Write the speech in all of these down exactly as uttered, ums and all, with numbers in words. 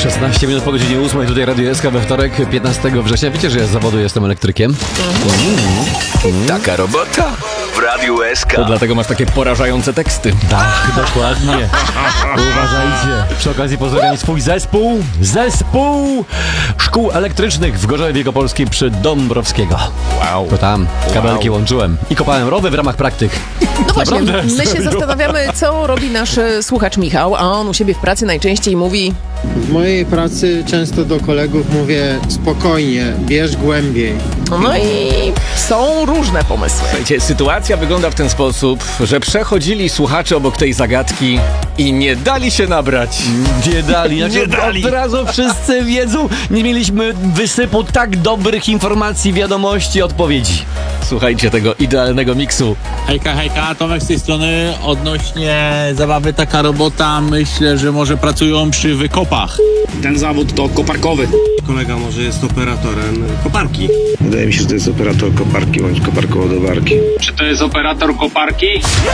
szesnaście minut po godzinie ósmej, tutaj Radio S K we wtorek, piętnastego września. Wiecie, że ja z zawodu jestem elektrykiem? Mm. Taka robota w Radiu S K. To dlatego masz takie porażające teksty. Tak, dokładnie. Uważajcie. Przy okazji pozdrawiam swój zespół, zespół szkół elektrycznych w Gorzowie Wielkopolskim przy Dąbrowskiego. Wow. To tam kabelki wow. łączyłem i kopałem rowy w ramach praktyk. No właśnie, Naprawdę? my się zastanawiamy, co robi nasz e, słuchacz Michał, a on u siebie w pracy najczęściej mówi: W mojej pracy często do kolegów mówię: spokojnie, bierz głębiej. no i są różne pomysły. Słuchajcie, sytuacja wygląda w ten sposób, że przechodzili słuchacze obok tej zagadki i nie dali się nabrać. Nie dali, znaczy Nie dali. Od razu wszyscy wiedzą, nie mieliśmy wysypu tak dobrych informacji, wiadomości, odpowiedzi. Słuchajcie tego idealnego miksu. Hejka, hejka, Tomek z tej strony. Odnośnie zabawy Taka Robota, myślę, że może pracują przy wykopach. Ten zawód to koparkowy. Kolega może jest operatorem koparki. Wydaje mi się, że to jest operator koparki bądź koparkowodowarki. Czy to jest operator koparki?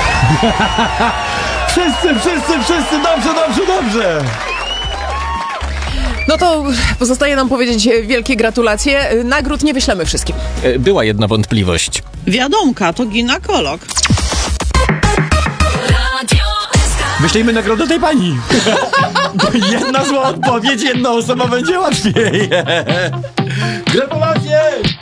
Wszyscy, wszyscy, wszyscy, dobrze, dobrze, dobrze. No to pozostaje nam powiedzieć wielkie gratulacje. Nagród nie wyślemy wszystkim. E, Była jedna wątpliwość. Wiadomka, to ginekolog. Wyślijmy nagrodę tej pani. Jedna zła odpowiedź, jedna osoba będzie łatwiej. Gratulacje!